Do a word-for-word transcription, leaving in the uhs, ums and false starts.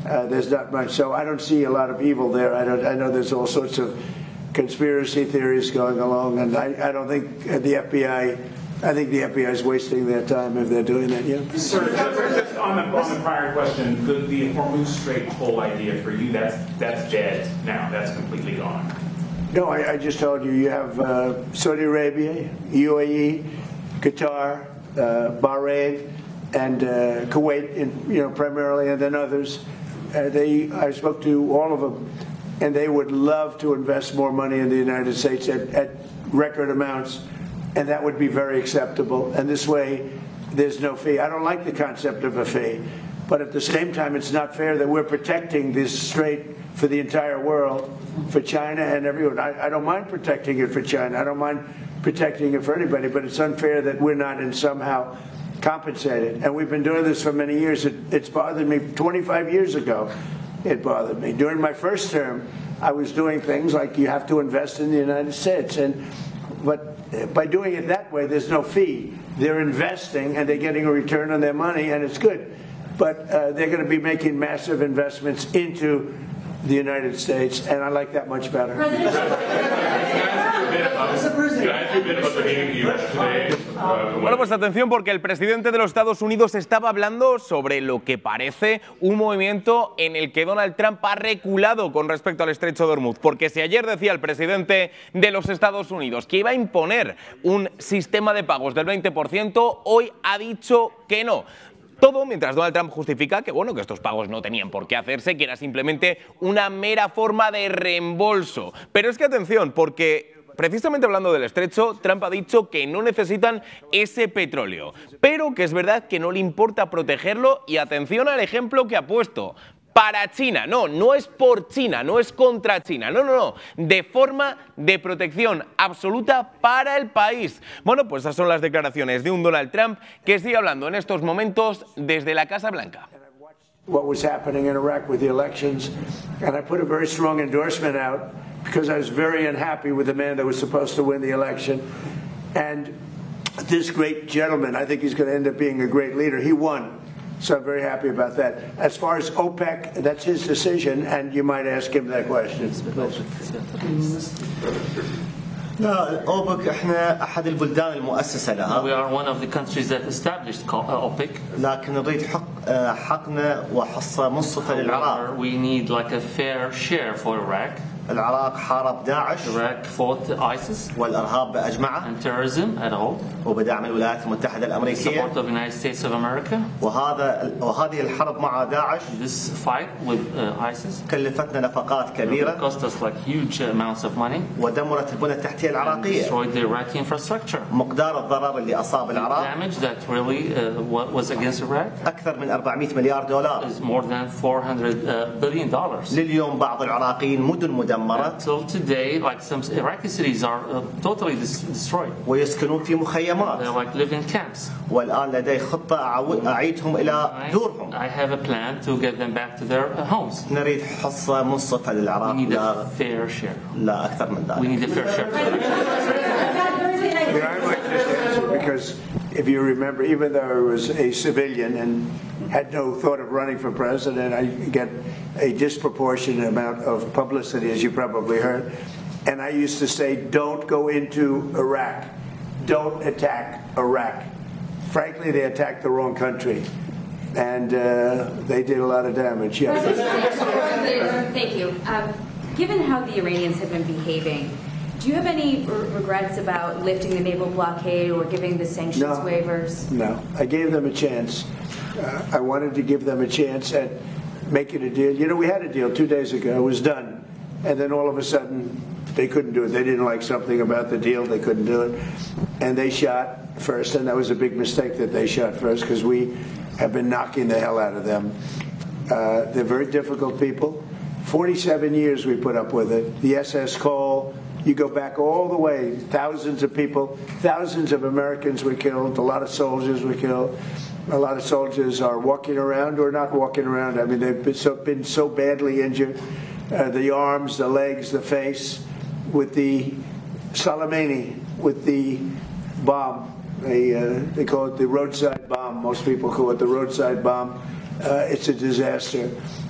uh, there's not much. So I don't see a lot of evil there. I don't. I know there's all sorts of conspiracy theories going along, and I, I don't think the F B I. I think the F B I is wasting their time if they're doing that. Yeah. Sir, just on the, on the prior question, the, the Hormuz Strait whole idea for you, that's that's dead now. That's completely gone. No, I, I just told you. You have uh, Saudi Arabia, U A E, Qatar, uh, Bahrain, and uh, Kuwait, in, you know, primarily, and then others. Uh, they, I spoke to all of them, and they would love to invest more money in the United States at, at record amounts. And that would be very acceptable. And this way, there's no fee. I don't like the concept of a fee. But at the same time, it's not fair that we're protecting this strait for the entire world, for China and everyone. I, I don't mind protecting it for China. I don't mind protecting it for anybody. But it's unfair that we're not in somehow compensated. And we've been doing this for many years. It, it's bothered me. twenty-five years ago, it bothered me. During my first term, I was doing things like you have to invest in the United States. And but by doing it that way, there's no fee. They're investing and they're getting a return on their money, and it's good. But uh, they're going to be making massive investments into the United States, and I like that much better. Bueno, pues atención, porque el presidente de los Estados Unidos estaba hablando sobre lo que parece un movimiento en el que Donald Trump ha reculado con respecto al estrecho de Hormuz. Porque si ayer decía el presidente de los Estados Unidos que iba a imponer un sistema de pagos del veinte por ciento, hoy ha dicho que no. Todo mientras Donald Trump justifica que, bueno, que estos pagos no tenían por qué hacerse, que era simplemente una mera forma de reembolso. Pero es que atención, porque precisamente hablando del estrecho, Trump ha dicho que no necesitan ese petróleo, pero que es verdad que no le importa protegerlo, y atención al ejemplo que ha puesto. Para China, no, no es por China, no es contra China, no, no, no, de forma de protección absoluta para el país. Bueno, pues esas son las declaraciones de un Donald Trump que sigue hablando en estos momentos desde la Casa Blanca. What was happening in Iraq with the elections, and I put a very strong endorsement out because I was very unhappy with the man that was supposed to win the election. And this great gentleman, I think he's going to end up being a great leader. He won. So I'm very happy about that. As far as OPEC, that's his decision, and you might ask him that question. لا أوبك احنا أحد البلدان المؤسسة لها. We are one of the countries that established OPEC. لكن نريد حق حقنا وحصة منصفة للعراق. We need like a fair share for Iraq. العراق حارب داعش. Iraq fought ISIS. والإرهاب بأجمعه. And terrorism at all. وبدعم الولايات المتحدة الأمريكية. Support of the United States of America. وهذا وهذه الحرب مع داعش. This fight with uh, ISIS. كلفتنا نفقات كبيرة. It cost us like huge amounts of money. ودمرت البنى التحتية العراقية. Destroyed the Iraqi infrastructure. مقدار الضرر اللي أصاب العراق. The damage that really uh, was against Iraq. أكثر من أربعمئة مليار دولار. Is more than four hundred billion dollars. لليوم بعض العراقيين مدن مدمرة. Until today, like some Iraqi cities are uh, totally destroyed. ويسكنون في مخيمات. They like live in camps. والآن لدي خطة أعيدهم إلى دورهم. I have a plan to get them back to their homes. نريد حصة منصفة للعراق. We need a fair share. لا أكثر من ذلك. We need a fair share. I might just answer, because if you remember, even though I was a civilian and had no thought of running for president, I get a disproportionate amount of publicity, as you probably heard. And I used to say, don't go into Iraq. Don't attack Iraq. Frankly, they attacked the wrong country. And uh, they did a lot of damage. Yes. Thank you. Um, given how the Iranians have been behaving, do you have any regrets about lifting the naval blockade or giving the sanctions no, waivers? No. I gave them a chance. Uh, I wanted to give them a chance at making a deal. You know, we had a deal two days ago. It was done. And then all of a sudden, they couldn't do it. They didn't like something about the deal. They couldn't do it. And they shot first. And that was a big mistake that they shot first, because we have been knocking the hell out of them. Uh, they're very difficult people. forty-seven years we put up with it. The S S Cole. You go back all the way, thousands of people, thousands of Americans were killed, a lot of soldiers were killed. A lot of soldiers are walking around or not walking around. I mean, they've been so, been so badly injured. Uh, the arms, the legs, the face, with the Soleimani, with the bomb. They, uh, they call it the roadside bomb. Most people call it the roadside bomb. Uh, it's a disaster.